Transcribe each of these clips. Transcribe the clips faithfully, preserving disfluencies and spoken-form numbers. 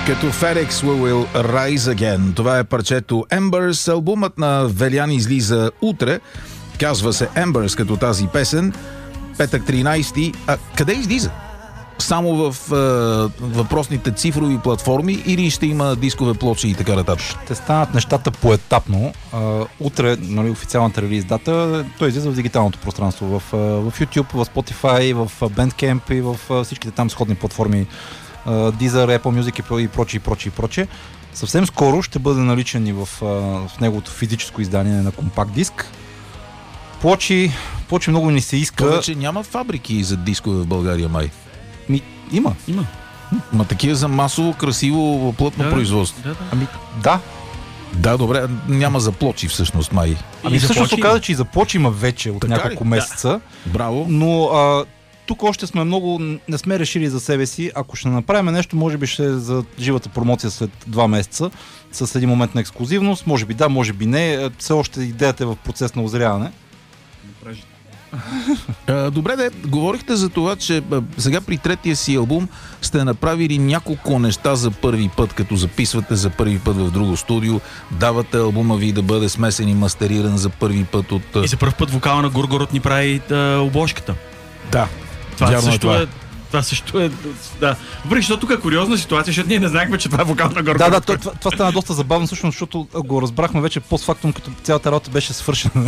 Като FedEx Will Rise Again. Това е парчето Embers. Албумът на Велян излиза утре. Казва се Embers като тази песен. Петък тринайсети. А къде излиза? Само в е, въпросните цифрови платформи или ще има дискове, плочи и така нататък? Ще станат нещата поетапно. Uh, утре, нали, официалната релиз дата, той излиза в дигиталното пространство. В, uh, в YouTube, в Spotify, в Bandcamp и в uh, всичките там сходни платформи. Uh, Deezer, Apple Music и прочие, и прочие, и прочие. Съвсем скоро ще бъде наличен и в, uh, в неговото физическо издание на компакт диск. Плочи, плочи много ни се иска. То вече няма фабрики за дискове в България, май. Ми, има. Има. Ма такива за масово, красиво, плътно да, производство. Да, да. Ами, да. Да, добре, няма за плочи всъщност, май. Ами всъщност се оказа, че и за плочи има вече от така няколко ли? месеца. Да. Браво. Но а, тук още сме много, не сме решили за себе си. Ако ще направим нещо, може би ще е за живата промоция след два месеца, с един момент на ексклузивност. Може би да, може би не. Все още идеята е в процес на озряване. Добре, де, говорихте за това, че сега при третия си албум сте направили няколко неща за първи път, като записвате за първи път в друго студио, давате албума ви да бъде смесен и мастериран за първи път от... И за първ път вокала на Горгород ни прави да, обложката. Да, това вярно също е това. е... Това също е... Да. Въпреки, защото тук е куриозна ситуация, защото ние не знаехме, че това е вокал на Горгород. Да, да, това, това, това стана доста забавно, всъщност, защото го разбрахме вече постфактум, като цялата работа беше свършена.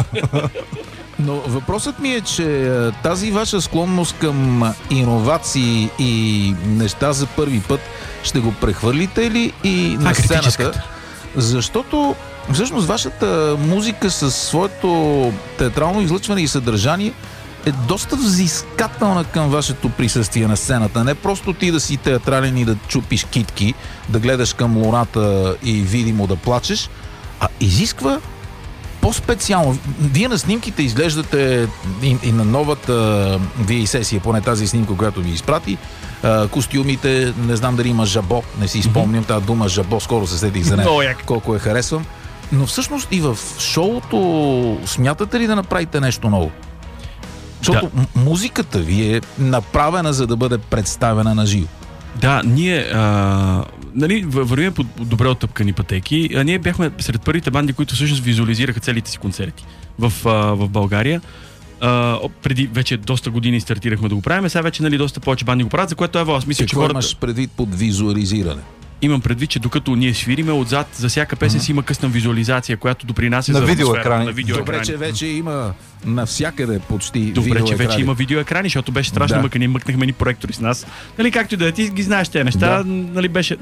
Но въпросът ми е, че тази ваша склонност към иновации и неща за първи път ще го прехвърлите ли и на сцената? Защото всъщност вашата музика със своето театрално излъчване и съдържание е доста взискателна към вашето присъствие на сцената. Не просто ти да си театрален и да чупиш китки, да гледаш към луната и видимо да плачеш, а изисква по-специално. Вие на снимките изглеждате и, и на новата ви сесия, поне тази снимка, която ви изпрати, а, костюмите, не знам дали има жабо, не си спомням тази дума жабо, скоро се сетих за нея, колко я харесвам. Но всъщност и в шоуто смятате ли да направите нещо ново? Защото да. музиката ви е направена, за да бъде представена на живо. Да, ние а, нали, вървим по добре оттъпкани пътеки. А ние бяхме сред първите банди, които всъщност визуализираха целите си концерти в, а, в България. А, преди вече доста години стартирахме да го правим. Сега вече нали, доста повече банди го правят, за което ево, аз мисля, Какво че хората... имаш предвид под визуализиране? Имам предвид, че докато ние свириме, отзад за всяка песен mm-hmm. си има късна визуализация, която допринася на за видеоекрани. На видеоекрани. Добре, че вече има навсякъде почти Добре, видеоекрани. че вече има видеоекрани, защото беше страшно, да. мъка, ние мъкнахме ни проектори с нас. Нали, както и да е, ти ги знаеш тези неща, да. Нали, беше...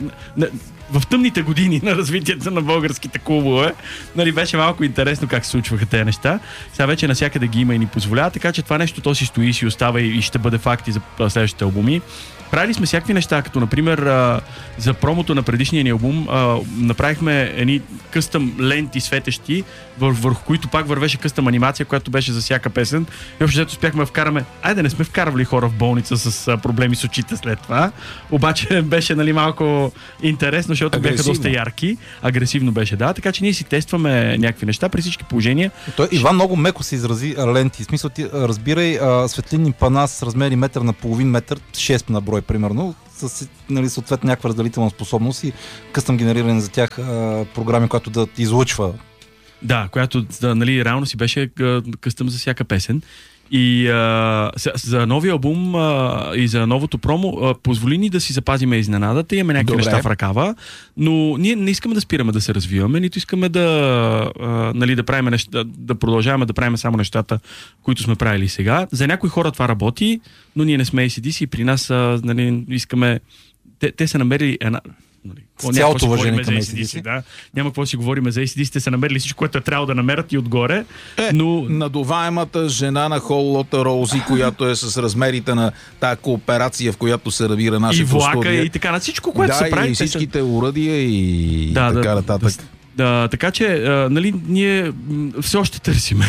В тъмните години на развитието на българските клубове, нали, беше малко интересно как се случваха тези неща. Сега вече навсякъде ги има и ни позволява, така че това нещо то си стои, си остава и ще бъде факти за следващите албуми. Правили сме всякакви неща, като например а, за промото на предишния ни албум а, направихме едни къстъм ленти светещи, вър, върху които пак вървеше къстъм анимация, която беше за всяка песен. И общо взето успяхме да вкараме, айде не сме вкарвали хора в болница с а, проблеми с очите след това, обаче беше нали, малко интересно, защото агресивно. Бяха доста ярки. Агресивно беше, да, така че ние си тестваме някакви неща при всички положения. Той, Иван много меко се изрази ленти, в смисъл ти разбирай а, светлинни пана с размери метър на половин метър, шест на брой примерно, с нали, съответно някаква разделителна способност и къстъм генериране за тях а, програми, която да излъчва. Да, която да, нали, реално си беше къстъм за всяка песен. И а, за, за новия албум а, и за новото промо а, позволи ни да си запазиме изненадата, имаме някакви неща в ръкава, но ние не искаме да спираме да се развиваме, нито искаме да, а, нали, да, правим неща, да продължаваме да правим само нещата, които сме правили сега. За някои хора това работи, но ние не сме ей си ди си и при нас а, нали, искаме... Те, те са намерили една... С цялото уважение към ей си ди си. Да. Няма какво си говорим за ей си ди си, те са намерили всичко, което е трябвало да намерят и отгоре. Е, но... надуваемата жена на Хол Лота Роузи, която е с размерите на тази кооперация, в която се набира нашето и влака, студия. И така на всичко, което да, се прави. и всичките са... уръдия и да, така да, нататък. Да, да, така че, а, нали, ние все още търсиме.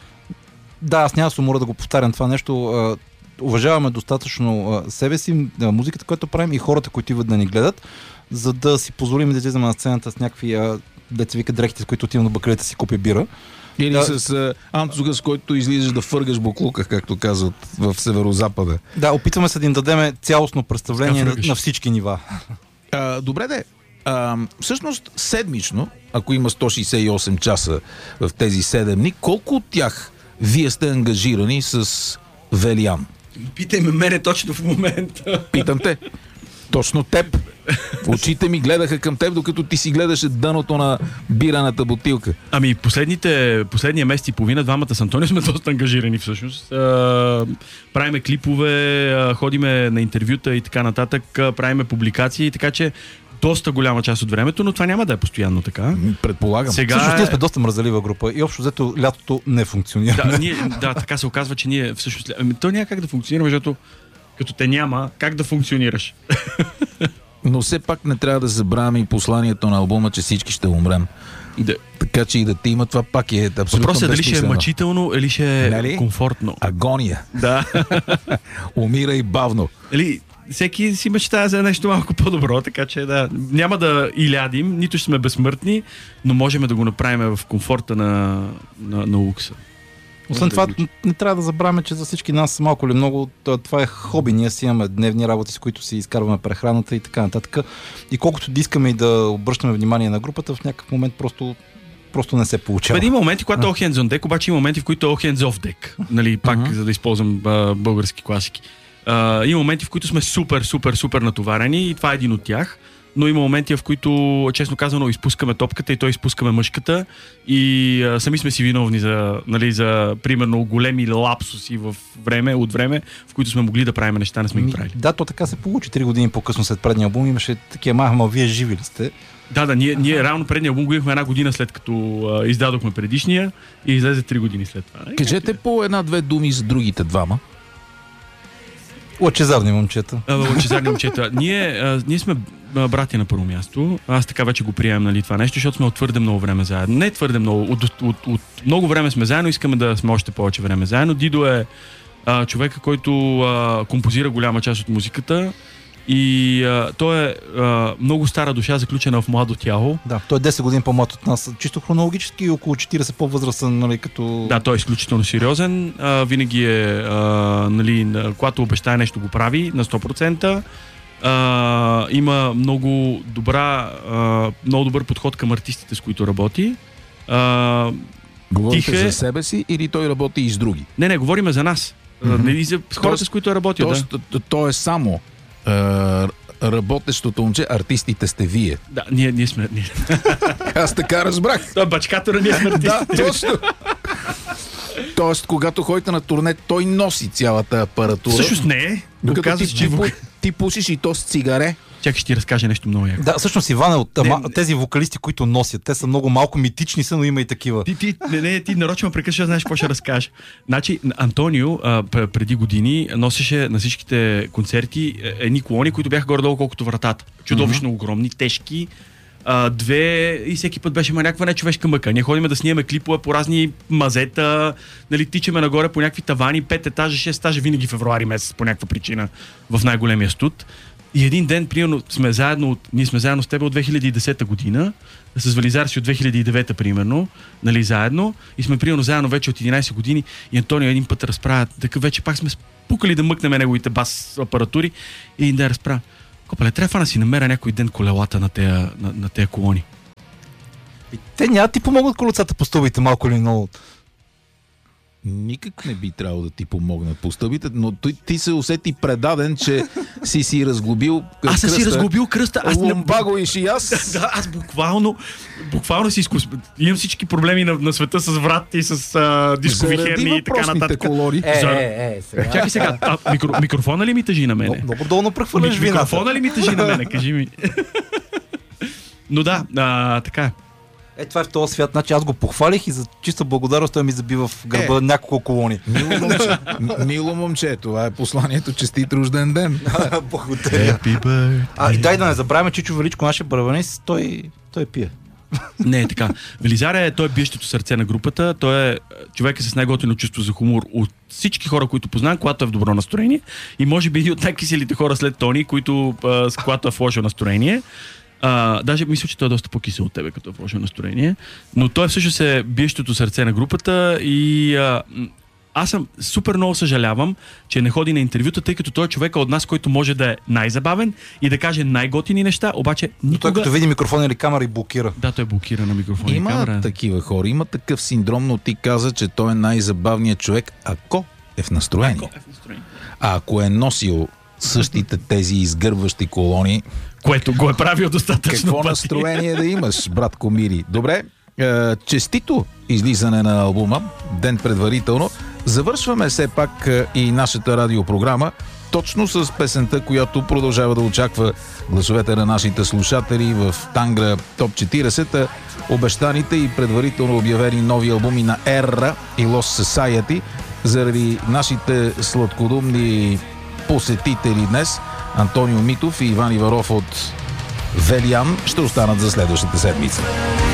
Да, аз няма сумора да го повтарям това нещо. Уважаваме достатъчно себе си, музиката, която правим и хората, които идват да ни гледат, за да си позволим да излизаме на сцената с някакви деца вика дрехите, с които отивам на бакалията си купя бира. Или да. с а, анцуга, с който излизаш да фъргаш буклука, както казват в Северозапада. Да, опитваме се да им дадем цялостно представление на, на всички нива. А, добре де. А, всъщност седмично, ако има сто шейсет и осем часа в тези седем дни, колко от тях вие сте ангажирани с Велиян? Питай ме мене точно в момента. Питам те. Точно теб. Очите ми гледаха към теб, докато ти си гледаше дъното на бираната бутилка. Ами последните, последния месец и половина двамата с Антонио сме доста ангажирани всъщност. А, правиме клипове, а, ходиме на интервюта и така нататък, а, правиме публикации, така че доста голяма част от времето, но това няма да е постоянно така. Предполагам. Сега Всъщност е... ние сме доста мързалива група и общо взето лятото не функционира. Да, ние, да, така се оказва, че ние всъщност... Ами, то няма как да функционира, защото като те няма, как да функционираш? Но все пак не трябва да забравяме и посланието на албума, че всички ще умрем. Да. Така че и да те има това пак е абсолютно Въпросът е дали ще е безсмислено. мъчително или ще е Нали? комфортно. Агония. Да. Умира и бавно. Или всеки си мечтае за нещо малко по-добро, така че да, няма да илядим, нито ще сме безсмъртни, но можем да го направим в комфорта на, на, на лукса. Освен това, не трябва да забравяме, че за всички нас малко или много това е хоби. Ние си имаме дневни работи, с които си изкарваме прехраната и така нататък. И колкото да искаме и да обръщаме внимание на групата, в някакъв момент просто, просто не се получава. Има моменти, когато all hands on deck, обаче има моменти, в които all hands off deck. Нали, пак, uh-huh. за да използвам а, български класики. А, има моменти, в които сме супер, супер, супер натоварени и това е един от тях. Но има моменти, в които, честно казано, изпускаме топката и той изпускаме мъжката и а, сами сме си виновни за, нали, за, примерно, големи лапсуси в време, от време, в които сме могли да правим неща, не сме ги правили. Да, то така се получи. Три години по-късно след предния албум имаше такива, ма, ама вие живи ли сте? Да, да, ние, ние реално предния албум го имахме една година след като а, издадохме предишния и излезе три години след това. Кажете по една-две думи за другите двама. Лъчезарни момчета. А, лъчезарни момчета. Ние, а, ние сме брати на първо място. Аз така вече го приемам, нали, това нещо, защото сме от твърде много време заедно. Не твърде много, от, от, от, от много време сме заедно, искаме да сме още повече време заедно. Дидо е а, човека, който а, композира голяма част от музиката и а, той е а, много стара душа, заключена в младо тяло. Да, той е десет години по-млад от нас, чисто хронологически и около четирийсет по-възрастен, нали, като... Да, той е изключително сериозен. А, винаги е, а, нали, когато обещае нещо, го прави на сто процента. Uh, има много добра, uh, много добър подход към артистите, с които работи. Uh, Говорите тих е... за себе си или той работи и с други? Не, не, говорим за нас. Mm-hmm. Не, и за хората, тоест, с които е работил. Тоест, да. то е само uh, работещото момче, артистите сте вие. Да, ние, ние сме... Ние... Аз така разбрах. Той е бачкатора, ние сме артистите. Да, точно. Тоест, когато ходите на турне, той носи цялата апаратура. Всъщност не е. Докато ти, ти, ти пушиш и то с цигаре. Чакай, ще ти разкажа нещо много яко. Да, всъщност Иван е от не, тези вокалисти, които носят. Те са много малко митични са, но има и такива. Ти, ти, не, не, ти нарочно ме прекъсваш, знаеш какво ще разкажеш. Значи, Антонио а, преди години носеше на всичките концерти едни колони, които бяха горе-долу колкото вратата. Чудовищно mm-hmm. огромни, тежки. Uh, две и всеки път беше ма някаква нечовешка мъка. Ние ходим да снимаме клипове по разни мазета, нали, тичаме нагоре по някакви тавани, пет етажа, шест етажа, винаги февруари месец по някаква причина в най-големия студ. И един ден, примерно, сме заедно, от, ние сме заедно с теб от две хиляди и десета година, с Велизар си от две хиляди и девета примерно, нали, заедно, и сме примерно заедно вече от единайсет години и Антонио един път разправя, така вече пак сме спукали да мъкнем неговите бас апаратури и един ден разправя. Копале, трябва да си намеря някой ден колелата на тези на, на тея колони. И те няма ти помогнат колецата по стълбите малко или много? Никак не би трябвало да ти помогнат по стълбите, но ти, ти се усети предаден, че си си разглобил кръста. Аз съм си разглобил кръста. Аз не Ломбаго и ши аз. Да, аз буквално, буквално си изкус... имам всички проблеми на, на света с врат и с а, дискови херни и така нататък. Колори. Е, За... е, е, сега. Чакай сега, а, микро, микрофона ли ми тъжи на мене? Много, много долно прехвърляш вината. Микрофона ли ми тъжи на мене? Кажи ми. Но да, а, така е. Е, това е в този свят. Значи аз го похвалих и за чиста благодарност той ми заби в гърба е, няколко колони. Мило момче, мило момче, това е посланието, честит рожден ден. Благодаря. А, и дай да не забравяме, Чичо Величко, нашия барабанист, той, той пие. Не е така. Велизар е, той е биещото сърце на групата, той е човек с най-готино чувство за хумор от всички хора, които познавам, когато е в добро настроение и може би един от най-киселите хора след Тони, които, с когато е в лошо настроение. Uh, даже мисля, че той е доста по-кисел от тебе, като е в лошо настроение. Но той всъщност е биещото сърце на групата и uh, аз съм супер много съжалявам, че не ходи на интервюта, тъй като той е човека от нас, който може да е най-забавен и да каже най-готини неща, обаче никога... Той като види микрофон или камера и блокира. Да, той блокира на микрофон Има и камера. такива хора, има такъв синдром, но ти каза, че той е най-забавният човек, ако е в настроение. Ако е в настроение. А ако е носил същите тези изгърбващи колони, Което го е правил достатъчно какво пъти. настроение да имаш, братко Мири? Добре, е, честито излизане на албума, ден предварително. Завършваме все пак е, и нашата радиопрограма точно с песента, която продължава да очаква гласовете на нашите слушатели в Тангра Топ четиридесет. Обещаните и предварително обявени нови албуми на Erra и Lost Society. Заради нашите сладкодумни посетители днес, Антонио Митов и Иван Иваров от Велиан, ще останат за следващата седмица.